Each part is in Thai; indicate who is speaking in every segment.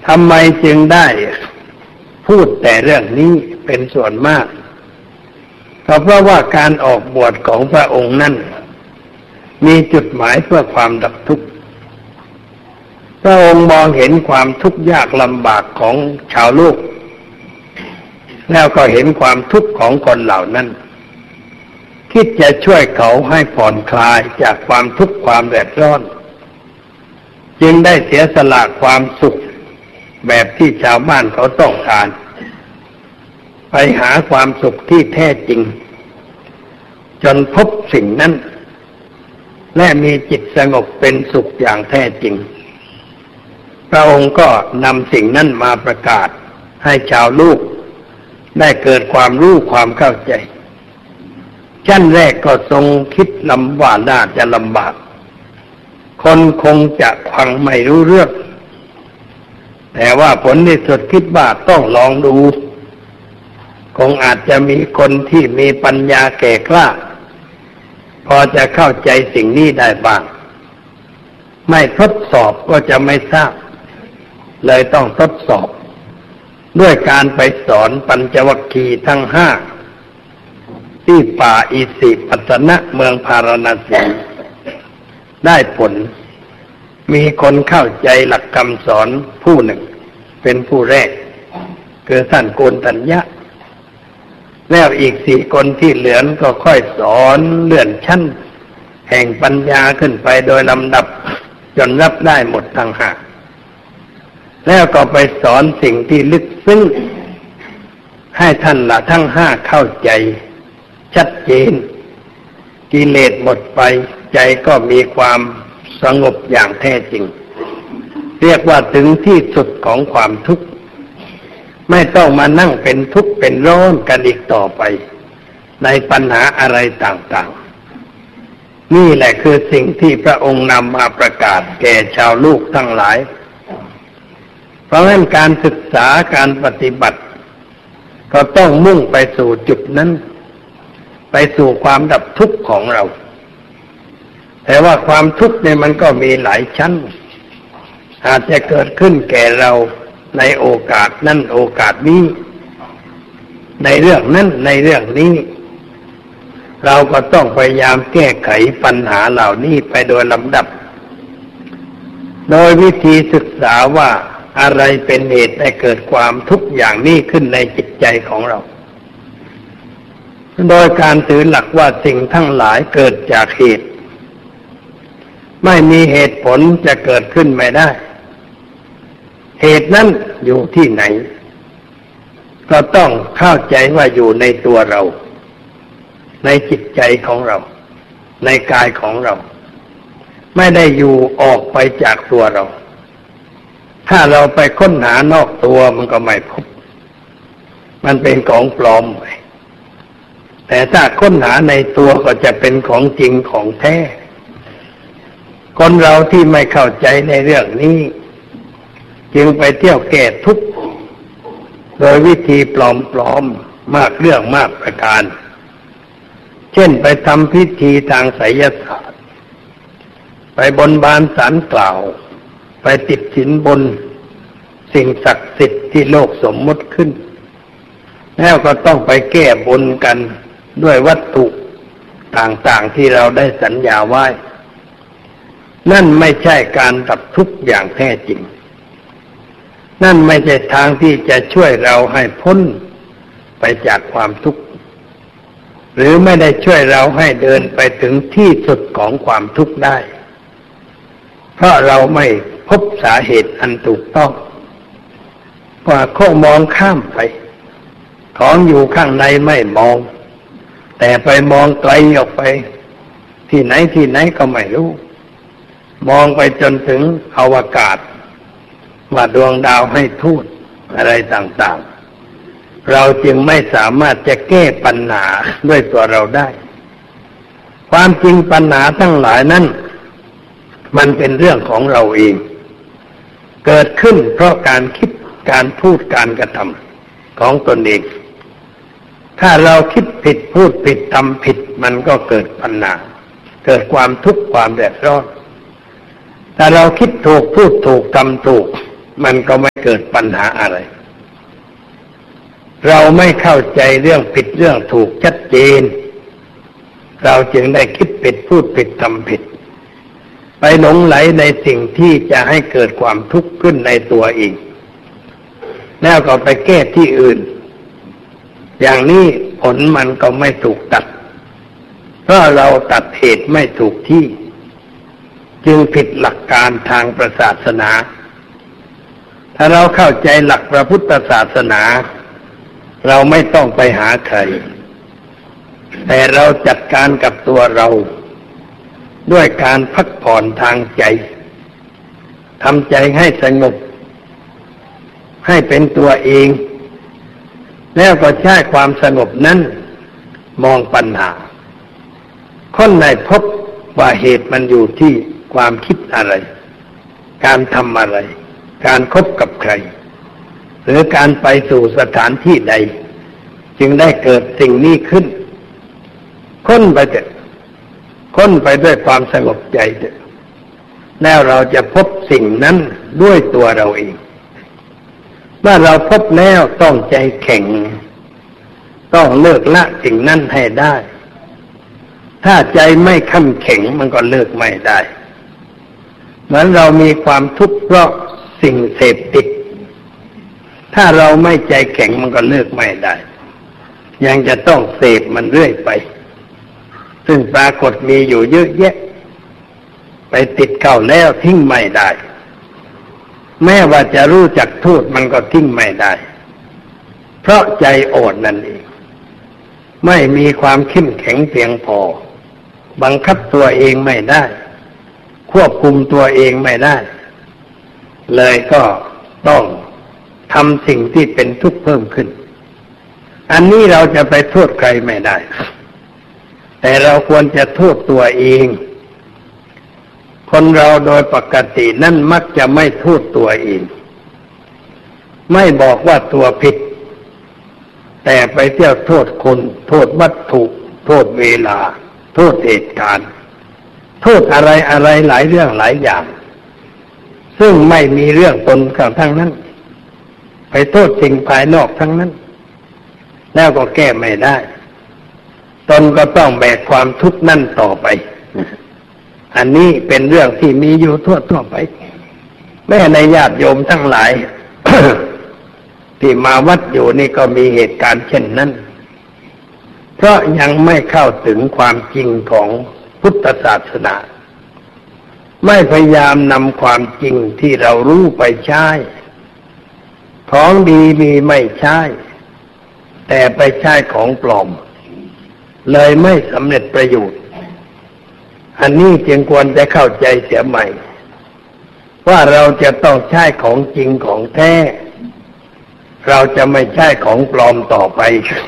Speaker 1: ทำไมจึงได้พูดแต่เรื่องนี้เป็นส่วนมากก็เพราะว่าการออกบวชของพระองค์นั้นมีจุดหมายเพื่อความดับทุกข์พระองค์มองเห็นความทุกข์ยากลำบากของชาวโลกแล้วก็เห็นความทุกข์ของคนเหล่านั้นคิดจะช่วยเขาให้ผ่อนคลายจากความทุกข์ความเดือดร้อนจึงได้เสียสละความสุขแบบที่ชาวบ้านเขาต้องการไปหาความสุขที่แท้จริงจนพบสิ่งนั้นและมีจิตสงบเป็นสุขอย่างแท้จริงพระองค์ก็นำสิ่งนั้นมาประกาศให้ชาวโลกได้เกิดความรู้ความเข้าใจชั้นแรกก็ทรงคิดว่าน่าจะลำบากคนคงจะฟังไม่รู้เรื่องแต่ว่าผลที่สุดคิดว่าต้องลองดูคงอาจจะมีคนที่มีปัญญาแก่กล้าพอจะเข้าใจสิ่งนี้ได้บ้างไม่ทดสอบก็จะไม่ทราบเลยต้องทดสอบด้วยการไปสอนปัญจวัคคีย์ทั้งห้าที่ป่าอิสิปตนะเมืองพาราณสีได้ผลมีคนเข้าใจหลักคำสอนผู้หนึ่งเป็นผู้แรกคือท่านโกณฑัญญะแล้วอีก4 คนที่เหลือก็ค่อยสอนเลื่อนชั้นแห่งปัญญาขึ้นไปโดยลำดับจนรับได้หมดทั้งห้าแล้วก็ไปสอนสิ่งที่ลึกซึ้งให้ท่านละทั้งห้าเข้าใจชัดเจนกิเลสหมดไปใจก็มีความสงบอย่างแท้จริงเรียกว่าถึงที่สุดของความทุกข์ไม่ต้องมานั่งเป็นทุกข์เป็นร้อนกันอีกต่อไปในปัญหาอะไรต่างๆนี่แหละคือสิ่งที่พระองค์นำมาประกาศแก่ชาวโลกทั้งหลายเพราะฉะนั้นการศึกษาการปฏิบัติก็ต้องมุ่งไปสู่จุดนั้นไปสู่ความดับทุกข์ของเราแต่ว่าความทุกข์เนี่ยมันก็มีหลายชั้นอาจจะเกิดขึ้นแก่เราในโอกาสนั้นโอกาสนี้ในเรื่องนั้นในเรื่องนี้เราก็ต้องพยายามแก้ไขปัญหาเหล่านี้ไปโดยลำดับโดยวิธีศึกษาว่าอะไรเป็นเหตุให้เกิดความทุกข์อย่างนี้ขึ้นในจิตใจของเราโดยการถือหลักว่าสิ่งทั้งหลายเกิดจากเหตุไม่มีเหตุผลจะเกิดขึ้นไม่ได้เหตุนั้นอยู่ที่ไหนก็ต้องเข้าใจว่าอยู่ในตัวเราในจิตใจของเราในกายของเราไม่ได้อยู่ออกไปจากตัวเราถ้าเราไปค้นหานอกตัวมันก็ไม่พบมันเป็นของปลอมไปแต่ถ้าค้นหาในตัวก็จะเป็นของจริงของแท้คนเราที่ไม่เข้าใจในเรื่องนี้จึงไปเที่ยวแก้ทุกข์โดยวิธีปลอมๆมากเรื่องมากประการเช่นไปทำพิธีทางไสยศาสตร์ไปบนบานศาลกล่าวไปติดสินบนสิ่งศักดิ์สิทธิ์ที่โลกสมมติขึ้นแล้วก็ต้องไปแก้บนกันด้วยวัตถุต่างๆที่เราได้สัญญาไว้นั่นไม่ใช่การดับทุกข์อย่างแท้จริงนั่นไม่ใช่ทางที่จะช่วยเราให้พ้นไปจากความทุกข์หรือไม่ได้ช่วยเราให้เดินไปถึงที่สุดของความทุกข์ได้เพราะเราไม่พบสาเหตุอันถูกต้องว่าเขามองข้ามไปของอยู่ข้างในไม่มองแต่ไปมองไกลออกไปที่ไหนที่ไหนก็ไม่รู้มองไปจนถึงอวกาศว่าดวงดาวให้ทูตอะไรต่างๆเราจึงไม่สามารถจะแก้ปัญหาด้วยตัวเราได้ความจริงปัญหาทั้งหลายนั้นมันเป็นเรื่องของเราเองเกิดขึ้นเพราะการคิดการพูดการกระทำของตนเองถ้าเราคิดผิดพูดผิดทำผิดมันก็เกิดปัญหาเกิดความทุกข์ความเดือดร้อนถ้าเราคิดถูกพูดถูกทำถูกมันก็ไม่เกิดปัญหาอะไรเราไม่เข้าใจเรื่องผิดเรื่องถูกชัดเจนเราจึงได้คิดผิดพูดผิดทำผิดไปหลงไหลในสิ่งที่จะให้เกิดความทุกข์ขึ้นในตัวเองแล้วก็ไปแก้ที่อื่นอย่างนี้ผลมันก็ไม่ถูกตัดเพราะเราตัดเหตุไม่ถูกที่จึงผิดหลักการทางศาสนาถ้าเราเข้าใจหลักพระพุทธศาสนาเราไม่ต้องไปหาใครแต่เราจัดการกับตัวเราด้วยการพักผ่อนทางใจทำใจให้สงบให้เป็นตัวเองแล้วก็ใช้ความสงบนั้นมองปัญหาคนไหนพบว่าเหตุมันอยู่ที่ความคิดอะไรการทำอะไรการคบกับใครหรือการไปสู่สถานที่ใดจึงได้เกิดสิ่งนี้ขึ้นค้นไปด้วยความสงบใจแล้วเราจะพบสิ่งนั้นด้วยตัวเราเองเมื่อเราพบแล้วต้องใจแข็งต้องเลิกละสิ่งนั้นให้ได้ถ้าใจไม่เข้มแข็งมันก็เลิกไม่ได้เหมือนเรามีความทุกข์เพราะสิ่งเสพติดถ้าเราไม่ใจแข็งมันก็เลิกไม่ได้ยังจะต้องเสพมันเรื่อยไปซึ่งปรากฏมีอยู่เยอะแยะไปติดเข้าแล้วทิ้งไม่ได้แม้ว่าจะรู้จักโทษมันก็ทิ้งไม่ได้เพราะใจอ่อนนั่นเองไม่มีความเข้มแข็งเพียงพอบังคับตัวเองไม่ได้ควบคุมตัวเองไม่ได้เลยก็ต้องทำสิ่งที่เป็นทุกข์เพิ่มขึ้นอันนี้เราจะไปโทษใครไม่ได้แต่เราควรจะโทษตัวเองคนเราโดยปกตินั่นมักจะไม่โทษตัวเองไม่บอกว่าตัวผิดแต่ไปเที่ยวโทษคนโทษวัตถุโทษเวลาโทษเหตุการณ์โทษอะไรหลายเรื่องหลายอย่างซึ่งไม่มีเรื่องตนกับทั้งนั้นไปโทษสิ่งภายนอกทั้งนั้นแล้วก็แก้ไม่ได้ตนก็ต้องแบกความทุกข์นั่นต่อไปอันนี้เป็นเรื่องที่มีอยู่ทั่วไปแม้ในญาติโยมทั้งหลาย ที่มาวัดอยู่นี่ก็มีเหตุการณ์เช่นนั้นเพราะยังไม่เข้าถึงความจริงของพุทธศาสนาไม่พยายามนำความจริงที่เรารู้ไปใช้ของดีมีไม่ใช้แต่ไปใช้ของปลอมเลยไม่สำเร็จประโยชน์อันนี้จึงควรจะเข้าใจเสียใหม่ว่าเราจะต้องใช้ของจริงของแท้เราจะไม่ใช้ของปลอมต่อไป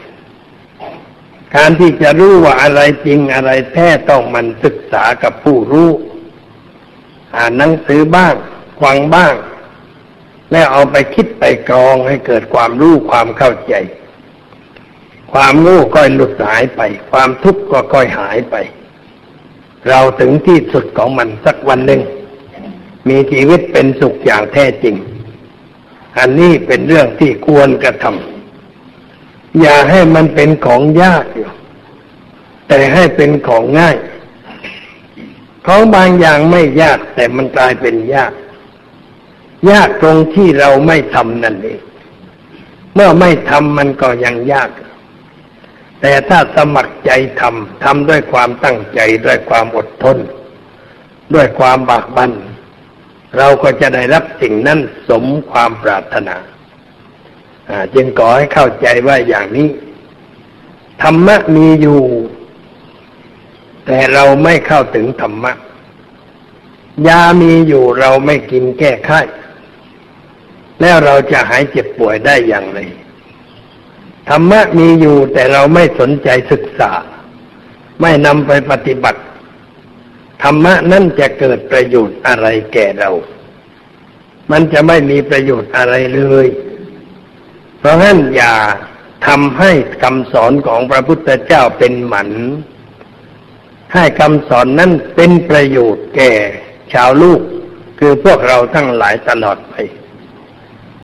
Speaker 1: การที่จะรู้ว่าอะไรจริงอะไรแท้ต้องมันศึกษากับผู้รู้อ่านหนังสือบ้างฟังบ้างแล้วเอาไปคิดไปกรองให้เกิดความรู้ความเข้าใจความโง่ก็หลุดหายไปความทุกข์ก็ค่อยหายไปเราถึงที่สุดของมันสักวันหนึ่งมีชีวิตเป็นสุขอย่างแท้จริงอันนี้เป็นเรื่องที่ควรกระทำอย่าให้มันเป็นของยากอยู่แต่ให้เป็นของง่ายของบางอย่างไม่ยากแต่มันกลายเป็นยากตรงที่เราไม่ทำนั่นเองเมื่อไม่ทำมันก็ยังยากแต่ถ้าสมัครใจทำด้วยความตั้งใจด้วยความอดทนด้วยความบากบั่นเราก็จะได้รับสิ่งนั้นสมความปรารถนาจึงขอให้เข้าใจว่าอย่างนี้ธรรมะมีอยู่แต่เราไม่เข้าถึงธรรมะยามีอยู่เราไม่กินแก้ไข้แล้วเราจะหายเจ็บป่วยได้อย่างไรธรรมะมีอยู่แต่เราไม่สนใจศึกษาไม่นำไปปฏิบัติธรรมะนั่นจะเกิดประโยชน์อะไรแก่เรามันจะไม่มีประโยชน์อะไรเลยเพราะฉะนั้นอย่าทำให้คำสอนของพระพุทธเจ้าเป็นหมันให้คำสอนนั้นเป็นประโยชน์แก่ชาวลูกคือพวกเราทั้งหลายตลอดไป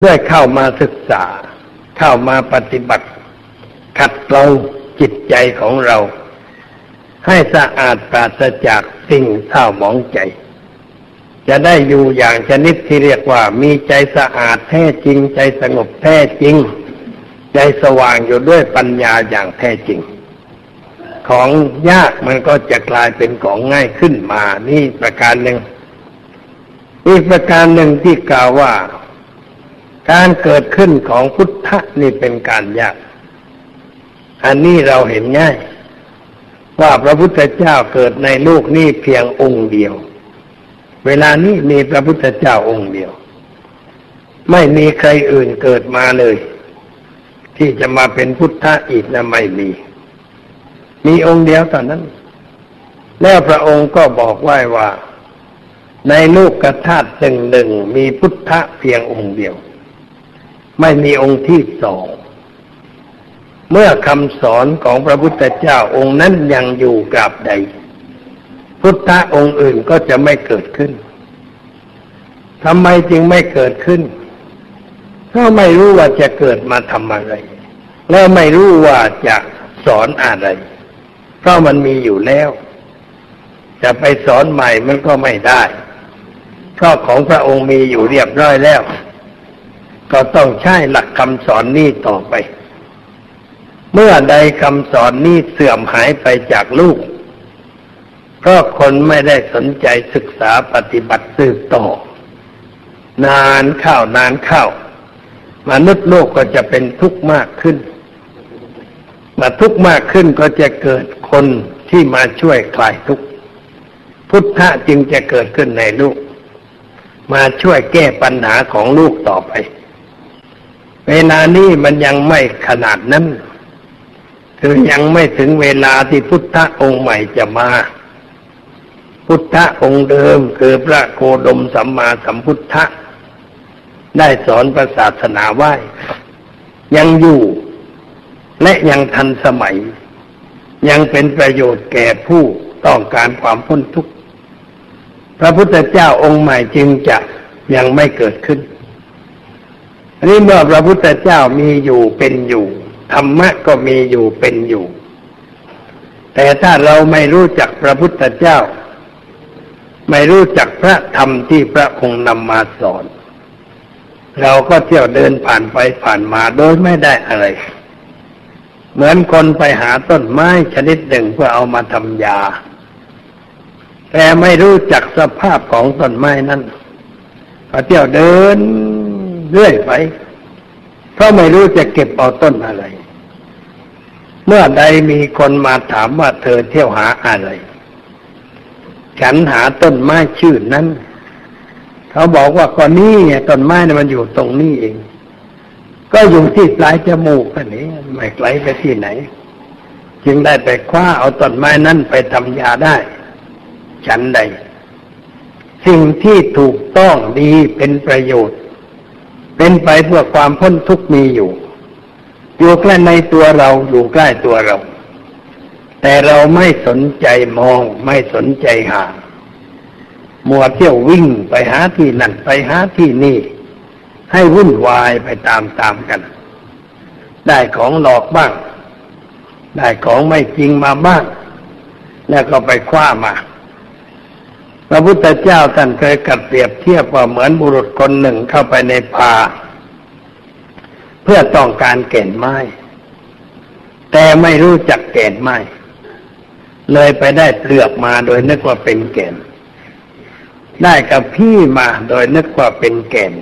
Speaker 1: ด้วยเข้ามาศึกษาเข้ามาปฏิบัติขัดเกลาจิตใจของเราให้สะอาดปราศจากสิ่งเศร้าหมองใจจะได้อยู่อย่างชนิดที่เรียกว่ามีใจสะอาดแท้จริงใจสงบแท้จริงใจสว่างอยู่ด้วยปัญญาอย่างแท้จริงของยากมันก็จะกลายเป็นของง่ายขึ้นมานี่ประการหนึ่งอีกประการหนึ่งที่กล่าวว่าการเกิดขึ้นของพุทธะนี่เป็นการยากอันนี้เราเห็นง่ายว่าพระพุทธเจ้าเกิดในโลกนี้เพียงองค์เดียวเวลานี้มีพระพุทธเจ้าองค์เดียวไม่มีใครอื่นเกิดมาเลยที่จะมาเป็นพุทธะอีกนะไม่มีองค์เดียวเท่านั้นแล้วพระองค์ก็บอกไว้ว่าในโลกธาตุหนึ่งมีพุทธะเพียงองค์เดียวไม่มีองค์ที่สองเมื่อคำสอนของพระพุทธเจ้าองค์นั้นยังอยู่กราบใดพุทธะองค์อื่นก็จะไม่เกิดขึ้นทำไมจึงไม่เกิดขึ้นเพราะไม่รู้ว่าจะเกิดมาทำอะไรแล้วไม่รู้ว่าจะสอนอะไรเพราะมันมีอยู่แล้วจะไปสอนใหม่มันก็ไม่ได้เพราะของพระองค์มีอยู่เรียบร้อยแล้วก็ต้องใช้หลักคำสอนนี้ต่อไปเมื่อใดคำสอนนี้เสื่อมหายไปจากลูกเพราะคนไม่ได้สนใจศึกษาปฏิบัติสืบต่อนานเข้ามนุษย์โลกก็จะเป็นทุกข์มากขึ้นมาทุกข์มากขึ้นก็จะเกิดคนที่มาช่วยคลายทุกข์พุทธะจึงจะเกิดขึ้นในลูกมาช่วยแก้ปัญหาของลูกต่อไปเวลานี้มันยังไม่ขนาดนั้นคือยังไม่ถึงเวลาที่พุทธะองค์ใหม่จะมาพุทธะองค์เดิมคือพระโคดมสัมมาสัมพุทธะได้สอนพระศาสนาไว้ยังอยู่และยังทันสมัยยังเป็นประโยชน์แก่ผู้ต้องการความพ้นทุกข์พระพุทธเจ้าองค์ใหม่จึงจะยังไม่เกิดขึ้นอันนี้เมื่อพระพุทธเจ้ามีอยู่เป็นอยู่ธรรมะก็มีอยู่เป็นอยู่แต่ถ้าเราไม่รู้จักพระพุทธเจ้าไม่รู้จักพระธรรมที่พระองค์นำมาสอนเราก็เที่ยวเดินผ่านไปผ่านมาโดยไม่ได้อะไรเหมือนคนไปหาต้นไม้ชนิดหนึ่งเพื่อเอามาทำยาแต่ไม่รู้จักสภาพของต้นไม้นั้นก็เที่ยวเดินเรื่อยไปเพราะไม่รู้จะเก็บเอาต้นอะไรเมื่อใดมีคนมาถามว่าเธอเที่ยวหาอะไรฉันหาต้นไม้ชื่อนั้นเขาบอกว่าก็นี่ต้นไม้เนี่ยมันอยู่ตรงนี้เองก็อยู่ที่ปลายจมูกอันนี้ไม่ไกลไปที่ไหนจึงได้ไปคว้าเอาต้นไม้นั้นไปทำยาได้ฉันใดสิ่งที่ถูกต้องดีเป็นประโยชน์เป็นไปเพื่อความพ้นทุกข์มีอยู่ใกล้ในตัวเราอยู่ใกล้ตัวเราแต่เราไม่สนใจมองไม่สนใจหามัวเที่ยววิ่งไปหาที่นั่นไปหาที่นี่ให้วุ่นวายไปตามกันได้ของหลอกบ้างได้ของไม่จริงมาบ้างแล้วก็ไปคว้ามาพระพุทธเจ้าท่านเคยเปรียบเทียบว่าเหมือนบุรุษคนหนึ่งเข้าไปในป่าเพื่อต้องการแก่นไม้แต่ไม่รู้จักแก่นไม้เลยไปได้เปลือกมาโดยนึกว่าเป็นแก่นได้กับพี่มาโดยนึกว่าเป็นแก่น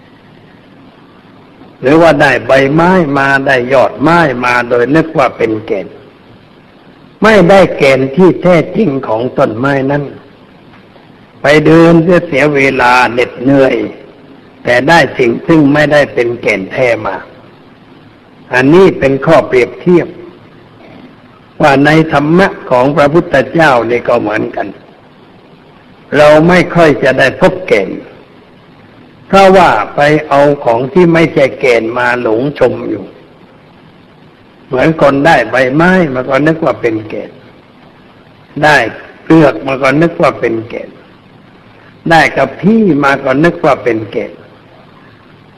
Speaker 1: หรือว่าได้ใบไม้มาได้ยอดไม้มาโดยนึกว่าเป็นแก่นไม่ได้แก่นที่แท้จริงของต้นไม้นั้นไปเดินเสียเวลาเหน็ดเหนื่อยแต่ได้สิ่งซึ่งไม่ได้เป็นแก่นแท้มาอันนี้เป็นข้อเปรียบเทียบว่าในธรรมะของพระพุทธเจ้านี่ก็เหมือนกันเราไม่ค่อยจะได้พบแก่นเพราะว่าไปเอาของที่ไม่ใช่แก่นมาหลงชมอยู่เหมือนคนได้ใบไม้มันก็นึกว่าเป็นแก่นได้เปลือกมันก็นึกว่าเป็นแก่นได้กับพี่มาก็นึกว่าเป็นแก่น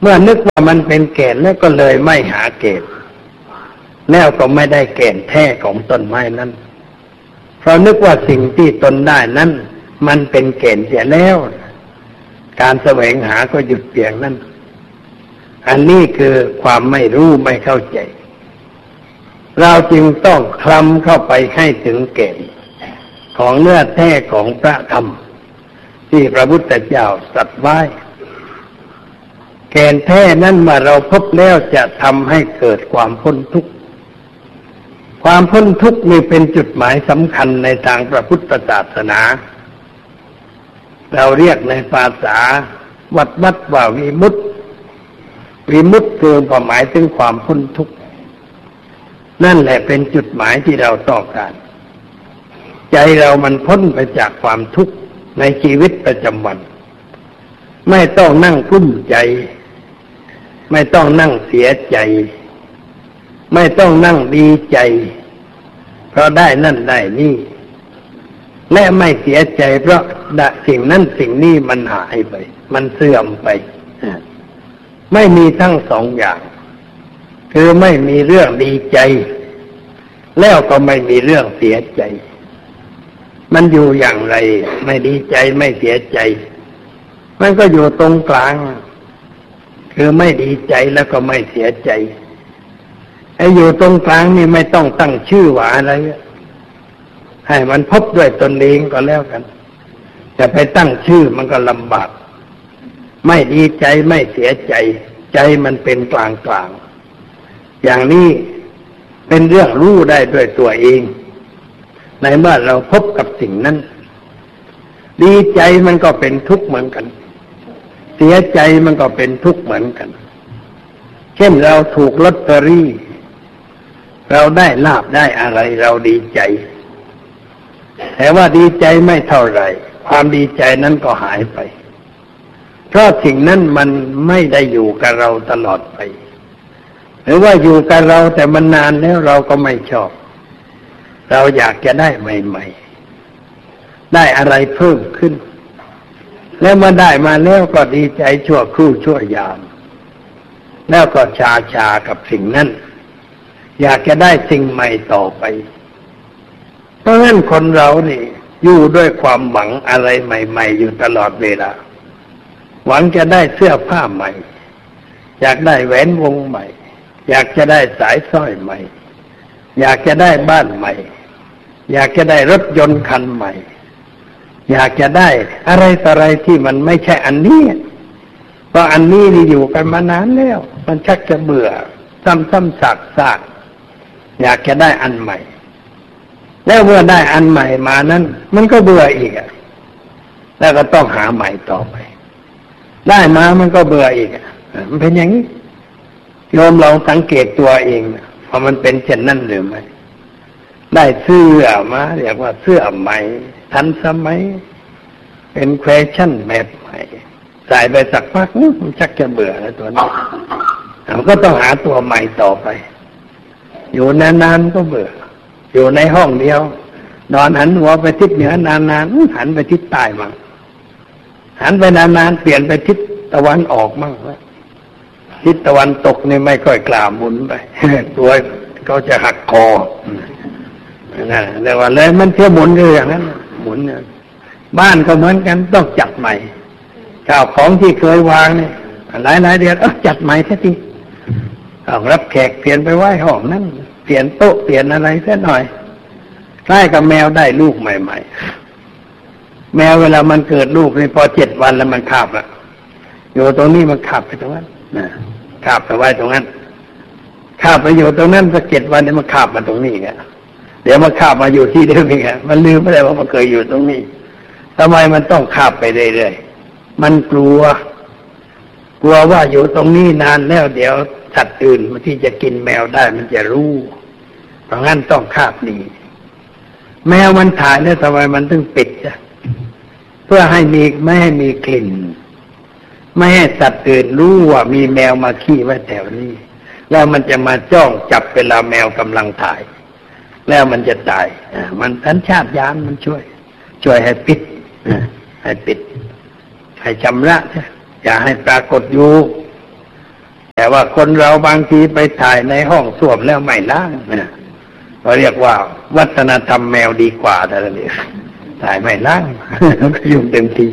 Speaker 1: เมื่อนึกว่ามันเป็นแก่นแล้วก็เลยไม่หาแก่นแล้วก็ไม่ได้แก่นแท้ของต้นไม้นั้นเพราะนึกว่าสิ่งที่ตนได้นั้นมันเป็นแก่นเสียแล้วการแสวงหาก็หยุดเพียงนั้นอันนี้คือความไม่รู้ไม่เข้าใจเราจึงต้องคลำเข้าไปให้ถึงแก่นของเนื้อแท้ของพระธรรมที่พระพุทธเจ้าตรัสไว้แก่นแท้นั้นเมื่อเราพบแล้วจะทำให้เกิดความพ้นทุกข์ความพ้นทุกข์นี่เป็นจุดหมายสำคัญในทางพระพุทธศาสนาเราเรียกในภาษาวัดว่าวิมุตติวิมุตติคือความหมายถึงความพ้นทุกข์นั่นแหละเป็นจุดหมายที่เราต้องการใจเรามันพ้นไปจากความทุกข์ในชีวิตประจำวันไม่ต้องนั่งกลุ้มใจไม่ต้องนั่งเสียใจไม่ต้องนั่งดีใจเพราะได้นั่นได้นี่และไม่เสียใจเพราะสิ่งนั้นสิ่งนี้มันหายไปมันเสื่อมไปไม่มีทั้งสองอย่างคือไม่มีเรื่องดีใจแล้วก็ไม่มีเรื่องเสียใจมันอยู่อย่างไรไม่ดีใจไม่เสียใจมันก็อยู่ตรงกลางคือไม่ดีใจแล้วก็ไม่เสียใจไอ้อยู่ตรงกลางนี่ไม่ต้องตั้งชื่อว่าอะไรให้มันพบด้วยตนเองก็แล้วกันจะไปตั้งชื่อมันก็ลำบากไม่ดีใจไม่เสียใจใจมันเป็นกลางกลางอย่างนี้เป็นเรื่องรู้ได้ด้วยตัวเองในเมื่อเราพบกับสิ่งนั้นดีใจมันก็เป็นทุกข์เหมือนกันเสียใจมันก็เป็นทุกข์เหมือนกันเช่นเราถูกลอตเตอรี่เราได้ลาภได้อะไรเราดีใจแต่ว่าดีใจไม่เท่าไหร่ความดีใจนั้นก็หายไปเพราะสิ่งนั้นมันไม่ได้อยู่กับเราตลอดไปหรือว่าอยู่กับเราแต่มันนานแล้วเราก็ไม่ชอบเราอยากจะได้ใหม่ๆได้อะไรเพิ่มขึ้นแล้วเมื่อได้มาแล้วก็ดีใจชั่วครู่ชั่วยามแล้วก็ชากับสิ่งนั้นอยากจะได้สิ่งใหม่ต่อไปเพราะงั้นคนเรานี่อยู่ด้วยความหวังอะไรใหม่ๆอยู่ตลอดเวลาหวังจะได้เสื้อผ้าใหม่อยากได้แหวนวงใหม่อยากจะได้สายสร้อยใหม่อยากจะได้บ้านใหม่อยากจะได้รถยนต์คันใหม่อยากจะได้อะไรต่ออะไรที่มันไม่ใช่อันนี้เพราะอันนี้นี่อยู่กันมานานแล้วมันชักจะเบื่อซ้ำๆซากๆอยากจะได้อันใหม่แล้วเมื่อได้อันใหม่มานั้นมันก็เบื่ออีกแล้วก็ต้องหาใหม่ต่อไปได้มามันก็เบื่ออีกมันเป็นอย่างนี้โยมลองสังเกตตัวเองว่ามันเป็นเช่นนั้นหรือไม่ได้เสื้อมาเรียกว่าเสื้อใหม่ทันสมัยเป็นแฟชั่นแบบใหม่ใส่ไปสักพักมันชักจะเบื่อแล้วตัวนี้มันก็ต้องหาตัวใหม่ต่อไปอยู่นานๆก็เบื่ออยู่ในห้องเดียวนอนหันหัวไปทิศเหนือนานๆหันไปทิศใต้มั่งหันไปนานๆเปลี่ยนไปทิศตะวันออกมั่งทิศตะวันตกนี่ไม่ค่อยกล้าหมุนไป ตัวเขาจะหักคอนั่นแต่ว่าเลยมันเที่ยวหมุนอยู่อย่างนั้นหมุนบ้านก็เหมือนกันต้องจัดใหม่ข้าวของที่เคยวางนี่หลายเดือนจัดใหม่แท้จริงต้องรับแขกเปลี่ยนไปไว้ห้องนั้นเปลี่ยนโต๊ะเปลี่ยนอะไรแค่หน่อยคล้ายกับแมวได้ลูกใหม่ๆแมวเวลามันเกิดลูกนี่พอ7 วันแล้วมันคาบละอยู่ตรงนี้มันคาบไปตรงนั้นคาบไปไว้ตรงนั้นคาบไปอยู่ตรงนั้นสัก7 วันเนี่ยมันคาบมาตรงนี้ไงเดี๋ยวมันคาบมาอยู่ที่เดิมอีกมันลืมไปแล้วว่ามันเคยอยู่ตรงนี้ทำไมมันต้องคาบไปเรื่อยๆมันกลัวว่าอยู่ตรงนี้นานแล้วเดี๋ยวสัตว์อื่นที่จะกินแมวได้มันจะรู้เพราะงั้นต้องคาบหนีแมวมันถ่ายแล้วทำไมมันถึงปิดจ้ะเพื่อให้ไม่ให้มีกลิ่นไม่ให้สัตว์อื่นรู้ว่ามีแมวมาขี้ไว้แถวนี้แล้วมันจะมาจ้องจับเวลาแมวกำลังถ่ายแล้วมันจะตายมันสัญชาตญาณมันช่วยให้ปิดให้ชำระอย่าให้ปรากฏอยู่แต่ว่าคนเราบางทีไปถ่ายในห้องส้วมแล้วไม่ล้างนะเขาเรียกว่าวัฒนธรรมแมวดีกว่าแต่ละเนี่ยถ่ายไม่ล้าง ก็ยุ่งเต็มที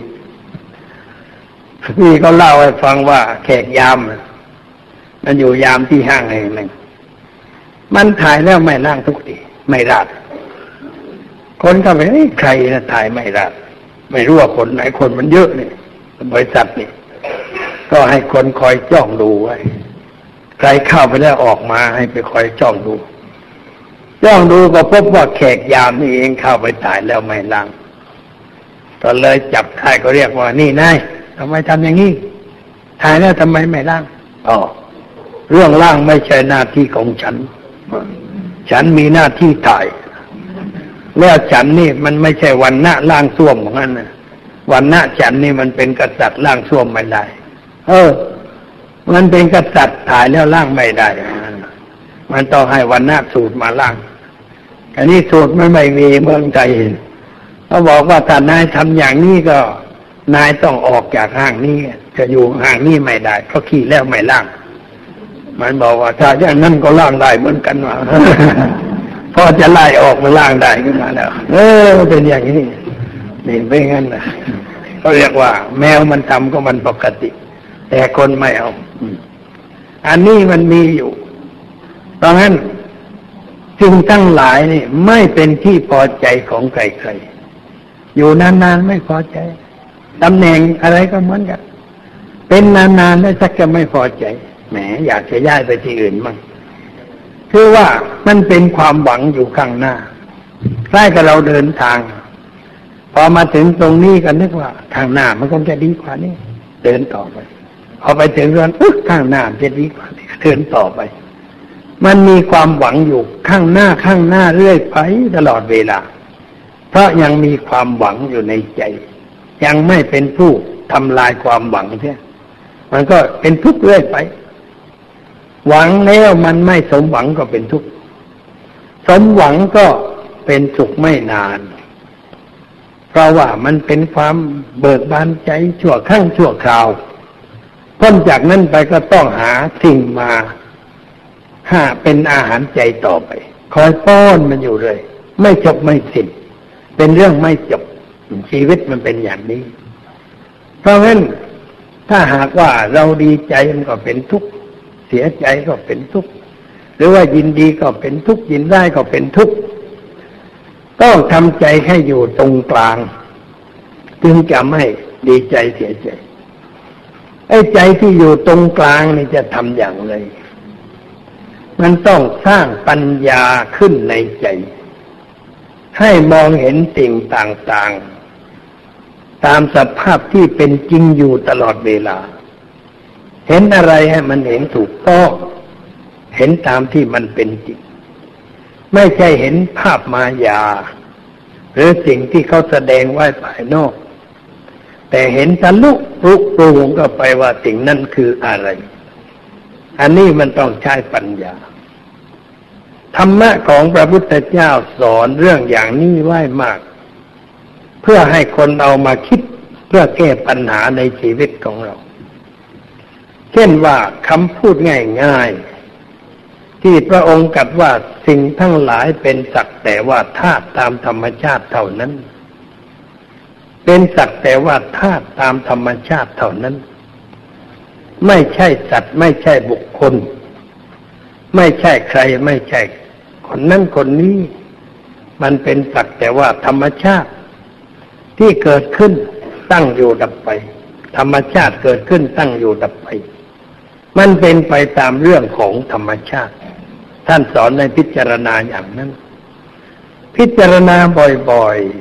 Speaker 1: พี่เขาเล่าให้ฟังว่าแขกยามมันอยู่ยามที่ห้างแห่งหนึ่งมันถ่ายแล้วไม่ล้างทุกทีไม่ราดคนก็ไปใครนะถ่ายไม่ราดไม่รู้ว่าคนไหนคนมันเยอะเนี่ยบริษัทนี่ก็ให้คนคอยจ้องดูไว้ใครเข้าไปแล้วออกมาให้ไปคอยจ้องดูก็พบว่าแขกยามนี่เองเข้าไปถ่ายแล้วไม่ล้างก็เลยจับได้ก็เรียกว่านี่นายทำไมทำอย่างนี้ถ่ายแล้วทำไมไม่ล้างเรื่องล้างไม่ใช่หน้าที่ของฉันมีหน้าที่ถ่ายแล้วฉันนี่มันไม่ใช่วันณะล้างส้วมของนั่นนะวันณะฉันนี่มันเป็นกษัตริย์ล้างส้วมไม่ได้มันเป็นกษัตริย์ถ่ายแล้วล้างไม่ได้มันต้องให้วันณะสูตรมาล้างอันนี้สูตรไม่มีเมืองไทยเขาบอกว่าถ้านายทำอย่างนี้ก็นายต้องออกจากห้างนี้จะอยู่ห้างนี้ไม่ได้เพราะขี้แล้วไม่ล้างมันบอกว่าถ้าอย่างนั้นก็ล้างได้เหมือนกันว่า พอจะไล่ออกมาล้างได้ขึ้นมาแล้วเป็นอย่างนี้นี่เป็นงั้นนะเขาเรียกว่าแมวมันทำก็มันปกติแต่คนไม่เอาอันนี้มันมีอยู่เพราะงั้นสิ่งทั้งหลายนี่ไม่เป็นที่พอใจของใครๆอยู่นานๆไม่พอใจตำแหน่งอะไรก็เหมือนกันเป็นนานๆแล้วสักจะไม่พอใจแหมอยากจะย้ายไปที่อื่นมั่งคือว่ามันเป็นความหวังอยู่ข้างหน้าใกล้กับเราเดินทางพอมาถึงตรงนี้ก็นึกว่าข้างหน้ามันคงจะดีกว่านี้เดินต่อไปพอไปถึงเรื่องข้างหน้าจะดีกว่านี้เดินต่อไปมันมีความหวังอยู่ข้างหน้าเรื่อยไปตลอดเวลาเพราะยังมีความหวังอยู่ในใจยังไม่เป็นผู้ทำลายความหวังเสียมันก็เป็นทุกข์เรื่อยไปหวังแล้วมันไม่สมหวังก็เป็นทุกข์สมหวังก็เป็นสุขไม่นานเพราะว่ามันเป็นความเบิกบานใจชั่วครั้งชั่วคราวพ้นจากนั้นไปก็ต้องหาสิ่งมาเป็นอาหารใจต่อไปคอยป้อนมันอยู่เลยไม่จบไม่สิ้นเป็นเรื่องไม่จบชีวิตมันเป็นอย่างนี้เพราะงั้นถ้าหากว่าเราดีใจมันก็เป็นทุกข์เสียใจก็เป็นทุกข์หรือว่ายินดีก็เป็นทุกข์ยินได้ก็เป็นทุกข์ต้องทำใจให้อยู่ตรงกลางจึงจะไม่ดีใจเสียใจไอ้ใจที่อยู่ตรงกลางนี่จะทำอย่างไรมันต้องสร้างปัญญาขึ้นในใจให้มองเห็นสิ่งต่างๆตามสภาพที่เป็นจริงอยู่ตลอดเวลาเห็นอะไรให้มันเห็นถูกต้องเห็นตามที่มันเป็นจริงไม่ใช่เห็นภาพมายาหรือสิ่งที่เขาแสดงไว้ภายนอกแต่เห็นทะลุปรุปรุงก็ไปว่าสิ่งนั้นคืออะไรอันนี้มันต้องใช้ปัญญาธรรมะของพระพุทธเจ้าสอนเรื่องอย่างนี้ไว้มากเพื่อให้คนเอามาคิดเพื่อแก้ปัญหาในชีวิตของเราเช่นว่าคำพูดง่ายๆที่พระองค์ตรัสว่าสิ่งทั้งหลายเป็นสักแต่ว่าธาตุตามธรรมชาติเท่านั้นเป็นสักแต่ว่าธาตุตามธรรมชาติเท่านั้นไม่ใช่สัตว์ไม่ใช่บุคคลไม่ใช่ใครไม่ใช่คนนั้นคนนี้มันเป็นสักแต่ว่าธรรมชาติที่เกิดขึ้นตั้งอยู่ดับไปธรรมชาติเกิดขึ้นตั้งอยู่ดับไปมันเป็นไปตามเรื่องของธรรมชาติท่านสอนในพิจารณาอย่างนั้นพิจารณาบ่อยๆ